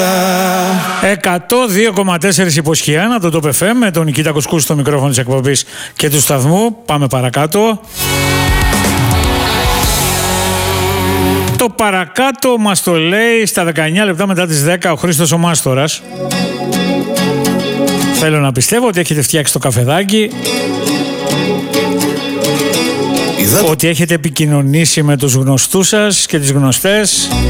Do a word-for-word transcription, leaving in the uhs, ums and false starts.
εκατό δύο κόμμα τέσσερα υποσχιάνα, το Top εφ εμ, με τον Νικήτα Κουσκούση στο μικρόφωνο της εκπομπής και του σταθμού. Πάμε παρακάτω. Το παρακάτω μας το λέει στα δεκαεννιά λεπτά μετά τις δέκα ο Χρήστος ο Μάστορας. Θέλω να πιστεύω ότι έχετε φτιάξει το καφεδάκι, ότι έχετε επικοινωνήσει με τους γνωστούς σας και τις γνωστές.